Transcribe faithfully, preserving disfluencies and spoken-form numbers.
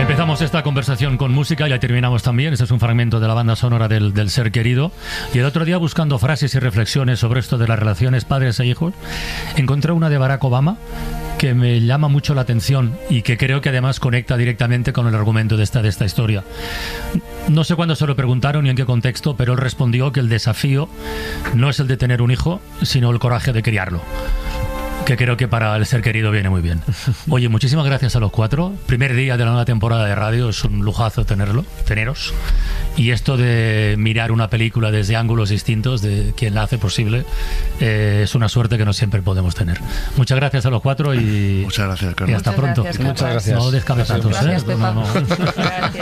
Empezamos esta conversación con música y la terminamos también. Este es un fragmento de la banda sonora del, del Ser Querido. Y el otro día, buscando frases y reflexiones sobre esto de las relaciones padres e hijos, encontré una de Barack Obama que me llama mucho la atención y que creo que además conecta directamente con el argumento de esta, de esta historia. No sé cuándo se lo preguntaron ni en qué contexto, pero él respondió que el desafío no es el de tener un hijo, sino el coraje de criarlo, que creo que para el Ser Querido viene muy bien. Oye, muchísimas gracias a los cuatro. Primer día de la nueva temporada de radio, es un lujazo tenerlo, teneros. Y esto de mirar una película desde ángulos distintos, de quien la hace posible, eh, es una suerte que no siempre podemos tener. Muchas gracias a los cuatro y, muchas gracias, Carlos. Y hasta muchas pronto. Gracias, muchas gracias. No descabezazos, gracias, ¿eh? Pepa. No, no. Gracias.